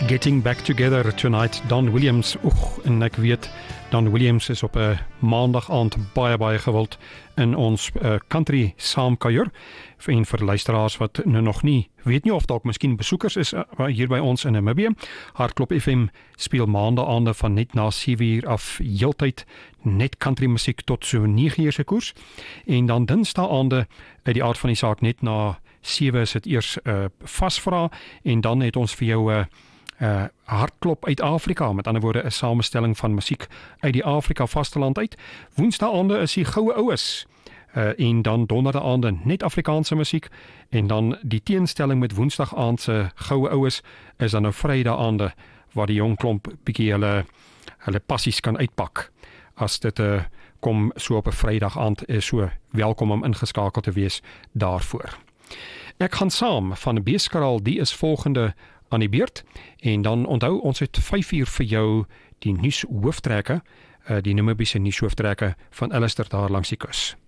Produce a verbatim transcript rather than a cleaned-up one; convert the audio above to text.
Getting Back Together Tonight, Don Williams. Oeg, en ek weet, Don Williams is op 'n maandag aand baie baie gewild in ons uh, country saamkuier. En vir luisteraars wat nou nog nie weet nie of dalk miskien besoekers is uh, hier by ons in Namibië. Hartklop F M speel maandag aande van net na sewe uur af heeltyd net country musiek tot so nege uur se koers. En dan dinsdae aande uit die aard van die saak net na sewe is dit eers uh, vasvra en dan het ons vir jou 'n uh, Uh, hartklop uit Afrika, met ander woorde 'n samestelling van musiek uit die Afrika vasteland uit. Woensdae is die goue oues uh, en dan donderdae aande net Afrikaanse musiek en dan die teenstelling met woensdag aand se goue oues is dan nou Vrydag aande waar die jong klomp bietjie hulle hulle passies kan uitpak. As dit uh, kom so op 'n Vrydag aand is so welkom om ingeskakel te wees daarvoor. Ek gaan saam van Beeskraal, die is volgende aan die beurt, en dan onthou ons het vyf uur vir jou die nuus hooftrekke, uh, die Namibiese nuus hooftrekke van Alistair daar langs die kus.